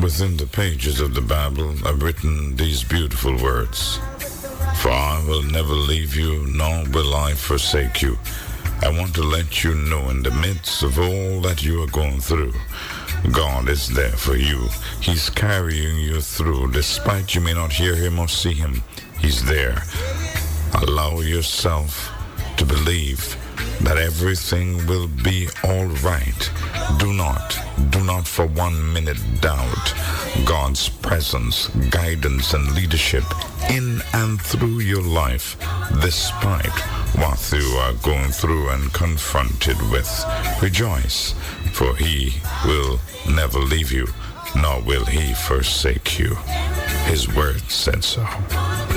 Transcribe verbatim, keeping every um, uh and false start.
Within the pages of the Bible are written these beautiful words. For I will never leave you, nor will I forsake you. I want to let you know in the midst of all that you are going through, God is there for you. He's carrying you through. Despite you may not hear him or see him, he's there. Allow yourself to believe that everything will be all right. Do not, do not for one minute doubt God's presence, guidance, and leadership in and through your life, despite what you are going through and confronted with. Rejoice, for he will never leave you, nor will he forsake you. His word said so.